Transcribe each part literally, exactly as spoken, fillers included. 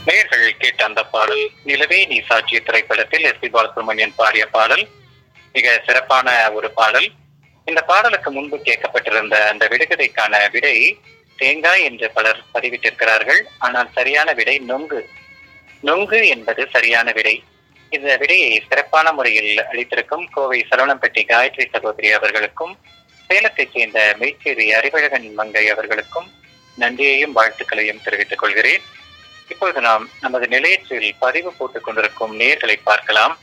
நேயர்கள் கேட்ட அந்த பாடல் நிலவே நீ சாட்சி திரைப்படத்தில் எஸ் பி பாலசுப்ரமணியன் பாடிய பாடல். மிக சிறப்பான ஒரு பாடல். இந்த பாடலுக்கு முன்பு கேட்கப்பட்டிருந்த அந்த விடுகதைக்கான விடை தேங்காய் என்று பலர் பதிவிட்டிருக்கிறார்கள். ஆனால் சரியான விடை நொங்கு. நொங்கு என்பது சரியான விடை. இந்த விடையை சிறப்பான முறையில் அளித்திருக்கும் கோவை சரவணம்பட்டி காயத்ரி சகோதரி அவர்களுக்கும், சேலத்தைச் சேர்ந்த மெய்ச்சேரி அறிவழகன் மங்கை அவர்களுக்கும் நன்றியையும் வாழ்த்துக்களையும் தெரிவித்துக் கொள்கிறேன். இப்பொழுது நாம் நமது நிலையத்தில் பதிவு போட்டுக் கொண்டிருக்கும் நேயர்களை பார்க்கலாம்.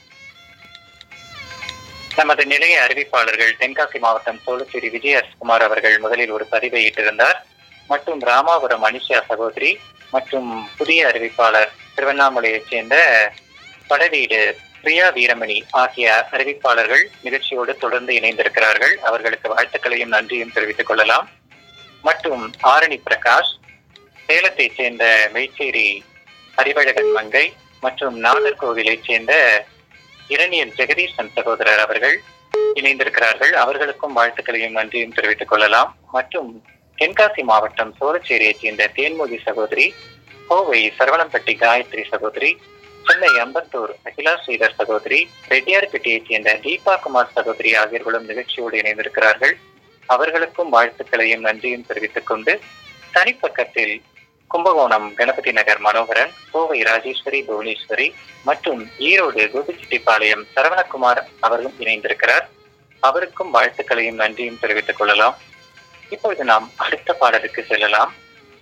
நமது நிலைய அறிவிப்பாளர்கள் தென்காசி மாவட்டம் சோழச்சேரி விஜயகுமார் அவர்கள் முதலில் ஒரு பதிவை இட்டிருந்தார். மற்றும் ராமாபுரம் அனிஷா சகோதரி மற்றும் புதிய அறிவிப்பாளர் திருவண்ணாமலையைச் சேர்ந்த படவீடு பிரியா வீரமணி ஆகிய அறிவிப்பாளர்கள் நிகழ்ச்சியோடு தொடர்ந்து இணைந்திருக்கிறார்கள். அவர்களுக்கு வாழ்த்துக்களையும் நன்றியும் தெரிவித்துக் கொள்ளலாம். மற்றும் ஆரணி பிரகாஷ், சேலத்தை சேர்ந்த மெய்ச்சேரி அறிவழகன் மங்கை மற்றும் நாகர்கோவிலை சேர்ந்த இரணியல் ஜெகதீசன் சகோதரர் அவர்கள் இணைந்திருக்கிறார்கள். அவர்களுக்கும் வாழ்த்துக்களையும் நன்றியும் தெரிவித்துக் கொள்ளலாம். மற்றும் தென்காசி மாவட்டம் சோழச்சேரியை சேர்ந்த தேன்மொழி சகோதரி, கோவை சரவணம்பட்டி காயத்ரி சகோதரி, சென்னை அம்பத்தூர் அகிலா ஸ்ரீதர் சகோதரி, ரெட்டியார்பேட்டையை சேர்ந்த தீபா குமார் சகோதரி ஆகியோர்களும் நிகழ்ச்சியோடு இணைந்திருக்கிறார்கள். அவர்களுக்கும் வாழ்த்துக்களையும் நன்றியும் தெரிவித்துக் கொண்டு தனிப்பக்கத்தில் கும்பகோணம் கணபதி நகர் மனோகரன், கோவை ராஜேஸ்வரி புவனேஸ்வரி மற்றும் ஈரோடு கோபிச்செட்டிப்பாளையம் சரவணகுமார் அவர்களும் இணைந்திருக்கிறார். அவருக்கும் வாழ்த்துக்களையும் நன்றியும் தெரிவித்துக் கொள்ளலாம். இப்பொழுது நாம் அடுத்த பாடலுக்கு செல்லலாம்.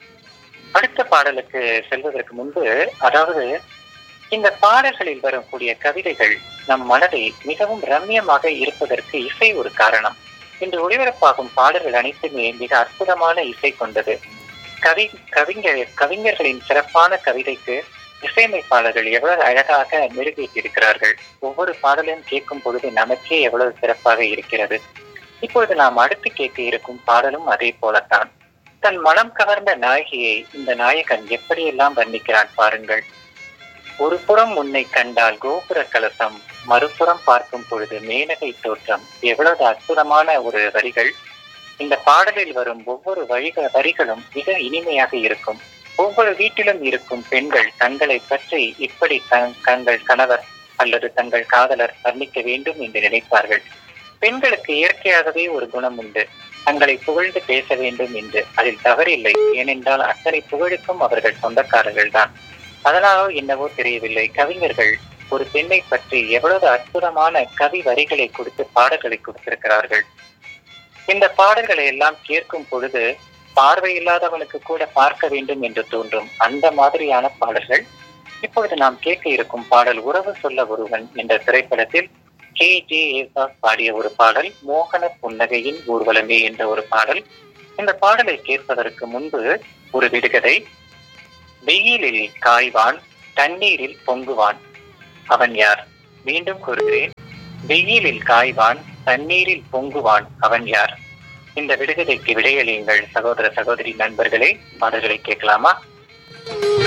அடுத்த பாடலுக்கு செல்வதற்கு முன்பு, அதாவது இந்த பாடல்களில் வரக்கூடிய கவிதைகள் நம் மனதை மிகவும் ரம்யமாக இருப்பதற்கு இசை ஒரு காரணம். இன்று ஒளிபரப்பாகும் பாடல்கள் அனைத்துமே மிக அற்புதமான இசை கொண்டது. கவி கவிஞர் கவிஞர்களின் சிறப்பான கவிதைக்கு இசையமைப்பாளர்கள் எவ்வளவு அழகாக மெருகேற்றிருக்கிறார்கள். ஒவ்வொரு பாடலையும் கேட்கும் பொழுது நமக்கே எவ்வளவு சிறப்பாக இருக்கிறது. இப்பொழுது நாம் அடுத்து கேட்க இருக்கும் பாடலும் அதே போலத்தான். தன் மனம் கவர்ந்த நாயகியை இந்த நாயகன் எப்படியெல்லாம் வர்ணிக்கிறான் பாருங்கள். ஒரு புறம் உன்னை கண்டால் கோபுர கலசம், மறுபுறம் பார்க்கும் பொழுது மேனகை தோற்றம். எவ்வளவு அற்புதமான ஒரு வரிகள்! இந்த பாடலில் வரும் ஒவ்வொரு வரிக வரிகளும் மிக இனிமையாக இருக்கும். ஒவ்வொரு வீட்டிலும் இருக்கும் பெண்கள் தங்களை பற்றி இப்படி தங்கள் கணவர் அல்லது தங்கள் காதலர் வர்ணிக்க வேண்டும் என்று நினைப்பார்கள். பெண்களுக்கு இயற்கையாகவே ஒரு குணம் உண்டு, தங்களை புகழ்ந்து பேச வேண்டும் என்று. அதில் தவறில்லை. ஏனென்றால் அத்தனை புகழுக்கும் அவர்கள் சொந்தக்காரர்கள் தான். அதனாலோ என்னவோ தெரியவில்லை, கவிஞர்கள் ஒரு பெண்ணை பற்றி எவ்வளவு அற்புதமான கவி வரிகளை கொடுத்து பாடல்களை கொடுத்திருக்கிறார்கள். இந்த பாடல்களை எல்லாம் கேட்கும் பொழுது பார்வையில்லாதவனுக்கு கூட பார்க்க வேண்டும் என்று தோன்றும் அந்த மாதிரியான பாடல்கள். இப்பொழுது நாம் கேட்க இருக்கும் பாடல் உறவு சொல்ல ஒருவன் என்ற திரைப்படத்தில் கே ஜே ஏசாஸ் பாடிய ஒரு பாடல், மோகன புன்னகையின் ஊர்வலமே என்ற ஒரு பாடல். இந்த பாடலை கேட்பதற்கு முன்பு ஒரு விடுகதை. வெயிலில் காய்வான், தண்ணீரில் பொங்குவான், அவன் யார்? மீண்டும் கூறுகிறேன், வெயிலில் காய்வான், தண்ணீரில் பொங்குவான், அவன் யார்? இந்த விடுகதைக்கு விடையளியுங்கள் சகோதர சகோதரி நண்பர்களே. பாடல்களை கேட்கலாமா?